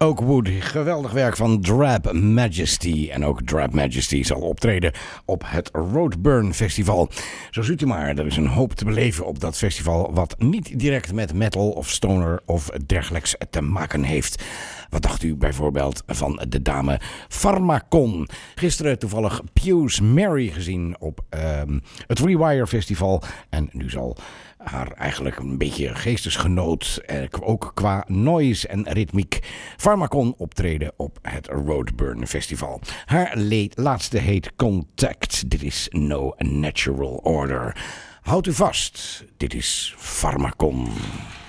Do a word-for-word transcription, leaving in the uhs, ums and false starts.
Oakwood, geweldig werk van Drab Majesty. En ook Drab Majesty zal optreden op het Roadburn Festival. Zo ziet u maar, er is een hoop te beleven op dat festival wat niet direct met metal of stoner of dergelijks te maken heeft. Wat dacht u bijvoorbeeld van de dame Pharmakon? Gisteren toevallig Pius Mary gezien op um, het Rewire Festival. En nu zal haar eigenlijk een beetje geestesgenoot, eh, ook qua noise en ritmiek, Pharmakon optreden op het Roadburn Festival. Haar le- laatste heet Contact. Dit is No Natural Order. Houd u vast, dit is Pharmakon.